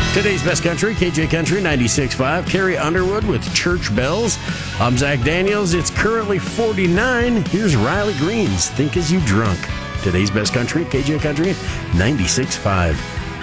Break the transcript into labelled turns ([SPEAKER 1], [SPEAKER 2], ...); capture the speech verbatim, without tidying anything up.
[SPEAKER 1] Today's Best Country, K J Country ninety-six point five. Carrie Underwood with Church Bells. I'm Zach Daniels. It's currently forty-nine. Here's Riley Green's Think As You Drunk. Today's Best Country, K J Country ninety-six point five.